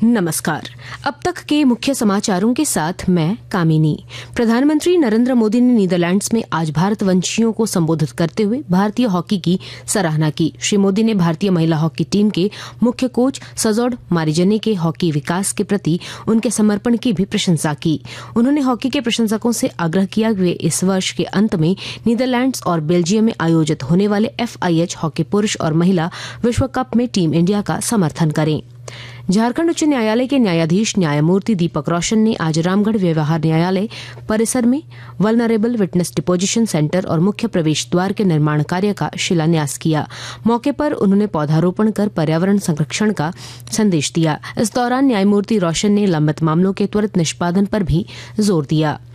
नमस्कार। अब तक के मुख्य समाचारों के साथ मैं कामिनी। प्रधानमंत्री नरेंद्र मोदी ने नीदरलैंड्स में आज भारतवंशियों को संबोधित करते हुए भारतीय हॉकी की सराहना की। श्री मोदी ने भारतीय महिला हॉकी टीम के मुख्य कोच सजोड मारिजने के हॉकी विकास के प्रति उनके समर्पण की भी प्रशंसा की। उन्होंने हॉकी के प्रशंसकों से आग्रह किया कि वे इस वर्ष के अंत में नीदरलैंड्स और बेल्जियम में आयोजित होने वाले FIH हॉकी पुरुष और महिला विश्व कप में टीम इंडिया का समर्थन करें। झारखंड उच्च न्यायालय के न्यायाधीश न्यायमूर्ति दीपक रोशन ने आज रामगढ़ व्यवहार न्यायालय परिसर में वल्नरेबल विटनेस डिपोजिशन सेंटर और मुख्य प्रवेश द्वार के निर्माण कार्य का शिलान्यास किया। मौके पर उन्होंने पौधारोपण कर पर्यावरण संरक्षण का संदेश दिया। इस दौरान न्यायमूर्ति रोशन ने लंबित मामलों के त्वरित निष्पादन पर भी जोर दिया।